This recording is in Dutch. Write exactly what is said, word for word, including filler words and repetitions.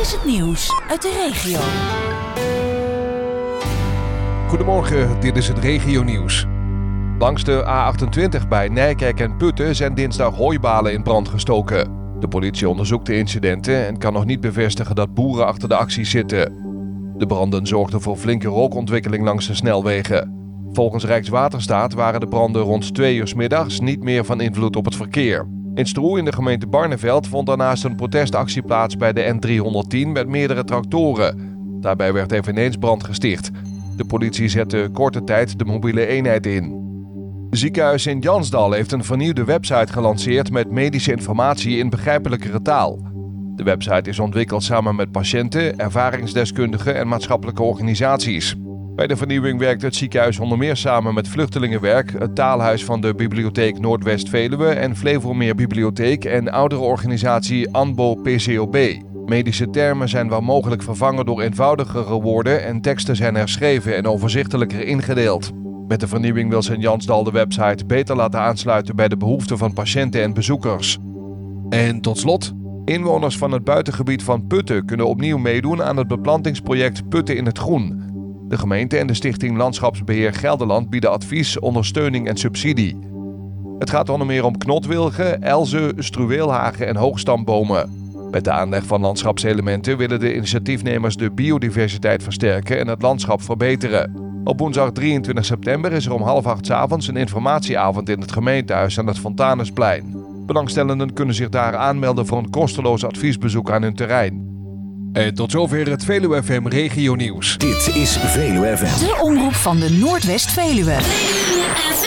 is het nieuws uit de regio. Goedemorgen, dit is het regionieuws. Langs de A achtentwintig bij Nijkerk en Putten zijn dinsdag hooibalen in brand gestoken. De politie onderzoekt de incidenten en kan nog niet bevestigen dat boeren achter de actie zitten. De branden zorgden voor flinke rookontwikkeling langs de snelwegen. Volgens Rijkswaterstaat waren de branden rond twee uur 's middags niet meer van invloed op het verkeer. In Stroe in de gemeente Barneveld vond daarnaast een protestactie plaats bij de N driehonderdtien met meerdere tractoren. Daarbij werd eveneens brand gesticht. De politie zette korte tijd de mobiele eenheid in. Het ziekenhuis in Jansdal heeft een vernieuwde website gelanceerd met medische informatie in begrijpelijkere taal. De website is ontwikkeld samen met patiënten, ervaringsdeskundigen en maatschappelijke organisaties. Bij de vernieuwing werkt het ziekenhuis onder meer samen met Vluchtelingenwerk, het taalhuis van de Bibliotheek Noordwest-Veluwe en Flevomeer Bibliotheek en ouderenorganisatie ANBO P C O B. Medische termen zijn waar mogelijk vervangen door eenvoudigere woorden en teksten zijn herschreven en overzichtelijker ingedeeld. Met de vernieuwing wil Sint-Jansdal de website beter laten aansluiten bij de behoeften van patiënten en bezoekers. En tot slot, inwoners van het buitengebied van Putten kunnen opnieuw meedoen aan het beplantingsproject Putten in het Groen. De gemeente en de Stichting Landschapsbeheer Gelderland bieden advies, ondersteuning en subsidie. Het gaat onder meer om knotwilgen, elzen, struweelhagen en hoogstambomen. Met de aanleg van landschapselementen willen de initiatiefnemers de biodiversiteit versterken en het landschap verbeteren. Op woensdag drieëntwintig september is er om half acht 's avonds een informatieavond in het gemeentehuis aan het Fontanusplein. Belangstellenden kunnen zich daar aanmelden voor een kosteloos adviesbezoek aan hun terrein. En tot zover het Veluwe F M Regionieuws. Dit is Veluwe F M. De omroep van de Noordwest-Veluwe.